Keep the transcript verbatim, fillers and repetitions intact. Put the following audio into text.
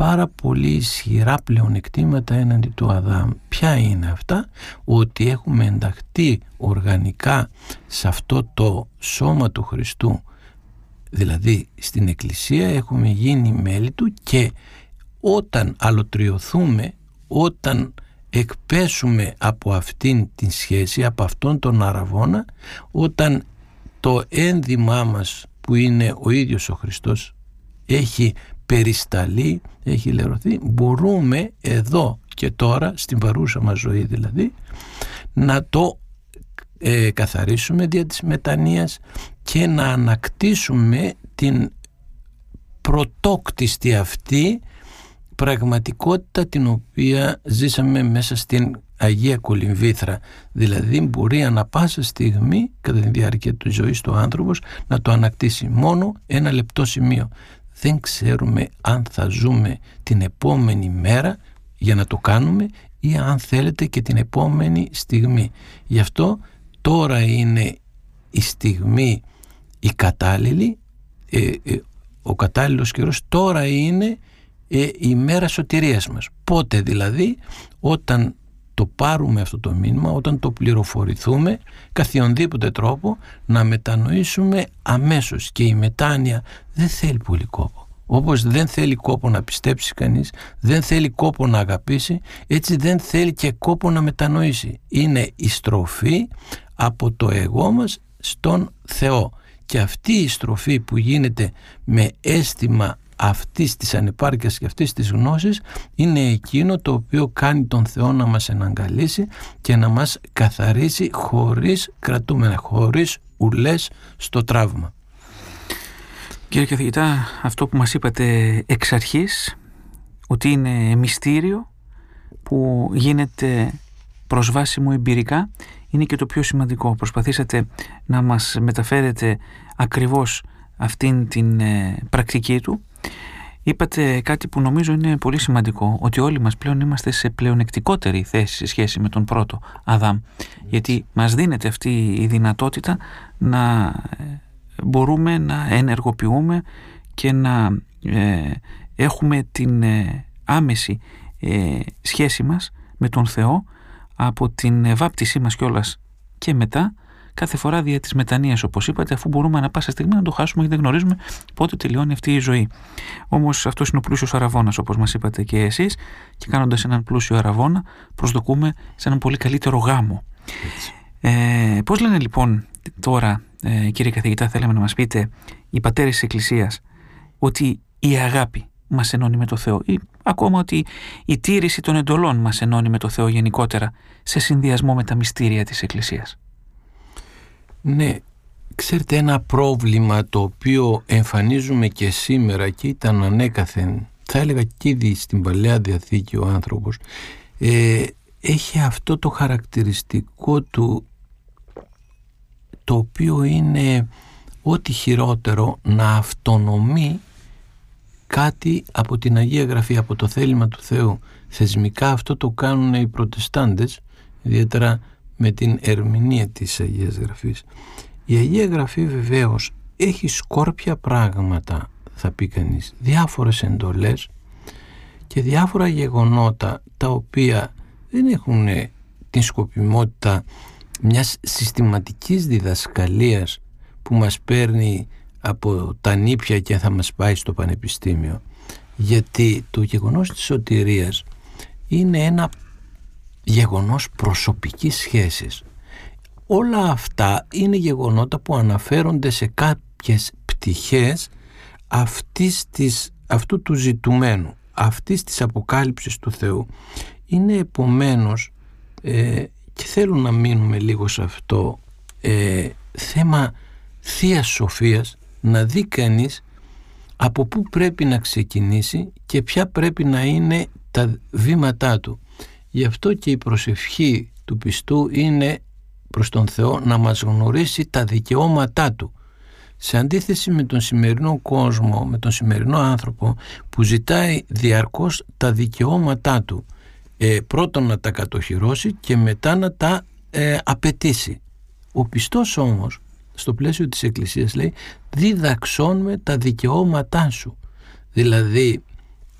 πάρα πολύ ισχυρά πλεονεκτήματα έναντι του Αδάμ. Ποια είναι αυτά? Ότι έχουμε ενταχθεί οργανικά σε αυτό το σώμα του Χριστού, δηλαδή στην Εκκλησία έχουμε γίνει μέλη του, και όταν αλωτριωθούμε, όταν εκπέσουμε από αυτήν την σχέση, από αυτόν τον αραβώνα, όταν το ένδυμά μας που είναι ο ίδιος ο Χριστός έχει περισταλεί, έχει λερωθεί, μπορούμε εδώ και τώρα, στην παρούσα μας ζωή δηλαδή, να το ε, καθαρίσουμε δια της μετανοίας και να ανακτήσουμε την πρωτόκτιστη αυτή πραγματικότητα την οποία ζήσαμε μέσα στην Αγία Κολυμβήθρα. Δηλαδή μπορεί ανα πάσα στιγμή κατά τη διάρκεια της ζωής του άνθρωπος να το ανακτήσει. Μόνο ένα λεπτό σημείο. Δεν ξέρουμε αν θα ζούμε την επόμενη μέρα για να το κάνουμε, ή αν θέλετε και την επόμενη στιγμή. Γι' αυτό τώρα είναι η στιγμή η κατάλληλη, ε, ε, ο κατάλληλος καιρός τώρα είναι ε, η μέρα σωτηρίας μας. Πότε δηλαδή? Όταν το πάρουμε αυτό το μήνυμα, όταν το πληροφορηθούμε καθιονδήποτε τρόπο, να μετανοήσουμε αμέσως. Και η μετάνοια δεν θέλει πολύ κόπο. Όπως δεν θέλει κόπο να πιστέψει κανείς, δεν θέλει κόπο να αγαπήσει, έτσι δεν θέλει και κόπο να μετανοήσει. Είναι η στροφή από το εγώ μας στον Θεό. Και αυτή η στροφή που γίνεται με αίσθημα αυτής της ανεπάρκειας και αυτής της γνώσης είναι εκείνο το οποίο κάνει τον Θεό να μας εναγκαλίσει και να μας καθαρίσει χωρίς κρατούμενα, χωρίς ουλές στο τραύμα. Κύριε καθηγητά, αυτό που μας είπατε εξ αρχής, ότι είναι μυστήριο που γίνεται προσβάσιμο εμπειρικά, είναι και το πιο σημαντικό. Προσπαθήσατε να μας μεταφέρετε ακριβώς αυτήν την ε, πρακτική του. Είπατε κάτι που νομίζω είναι πολύ σημαντικό, ότι όλοι μας πλέον είμαστε σε πλεονεκτικότερη θέση σε σχέση με τον πρώτο Αδάμ, γιατί μας δίνεται αυτή η δυνατότητα να μπορούμε να ενεργοποιούμε και να ε, έχουμε την ε, άμεση ε, σχέση μας με τον Θεό από την βάπτισή μας κιόλας και μετά, κάθε φορά δια της μετανοίας, όπως είπατε, αφού μπορούμε ανα πάσα στιγμή να το χάσουμε γιατί δεν γνωρίζουμε πότε τελειώνει αυτή η ζωή. Όμως αυτός είναι ο πλούσιος αραβώνας, όπως μας είπατε και εσείς, και κάνοντας έναν πλούσιο αραβώνα προσδοκούμε σε έναν πολύ καλύτερο γάμο. Ε, πώς λένε λοιπόν τώρα, ε, κύριε καθηγητά, θέλαμε να μας πείτε, οι πατέρες της Εκκλησίας, ότι η αγάπη μας ενώνει με το Θεό, ή ακόμα ότι η τήρηση των εντολών μας ενώνει με το Θεό γενικότερα, σε συνδυασμό με τα μυστήρια της Εκκλησίας? Ναι, ξέρετε, ένα πρόβλημα το οποίο εμφανίζουμε και σήμερα και ήταν ανέκαθεν, θα έλεγα και ήδη στην Παλαιά Διαθήκη ο άνθρωπος, ε, έχει αυτό το χαρακτηριστικό του, το οποίο είναι ό,τι χειρότερο, να αυτονομεί κάτι από την Αγία Γραφή, από το θέλημα του Θεού. Θεσμικά αυτό το κάνουν οι Προτεστάντες, ιδιαίτερα με την ερμηνεία της Αγίας Γραφής. Η Αγία Γραφή βεβαίως έχει σκόρπια πράγματα, θα πει κανείς, διάφορες εντολές και διάφορα γεγονότα τα οποία δεν έχουν την σκοπιμότητα μιας συστηματικής διδασκαλίας που μας παίρνει από τα νήπια και θα μας πάει στο πανεπιστήμιο, γιατί το γεγονός της σωτηρίας είναι ένα γεγονός προσωπικής σχέσης. Όλα αυτά είναι γεγονότα που αναφέρονται σε κάποιες πτυχές αυτής της, αυτού του ζητουμένου, αυτής της αποκάλυψης του Θεού. Είναι επομένως, ε, και θέλω να μείνουμε λίγο σε αυτό, ε, θέμα θείας σοφίας, να δει κανείς από πού πρέπει να ξεκινήσει και ποια πρέπει να είναι τα βήματά του. Γι' αυτό και η προσευχή του πιστού είναι προς τον Θεό να μας γνωρίσει τα δικαιώματά του. Σε αντίθεση με τον σημερινό κόσμο, με τον σημερινό άνθρωπο που ζητάει διαρκώς τα δικαιώματά του, ε, πρώτον να τα κατοχυρώσει και μετά να τα ε, απαιτήσει. Ο πιστός όμως, στο πλαίσιο της Εκκλησίας, λέει, διδαξών με τα δικαιώματά σου. Δηλαδή